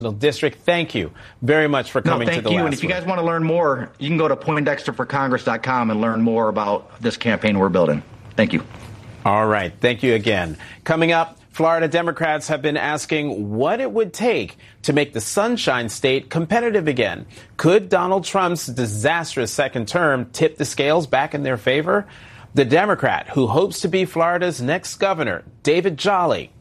District. Thank you very much for coming to the Thank you. last And if you word. guys want to learn more, you can go to PoindexterForCongress.com and learn more about this campaign we're building. Thank you. All right. Thank you again. Coming up, Florida Democrats have been asking what it would take to make the Sunshine State competitive again. Could Donald Trump's disastrous second term tip the scales back in their favor? The Democrat who hopes to be Florida's next governor, David Jolly,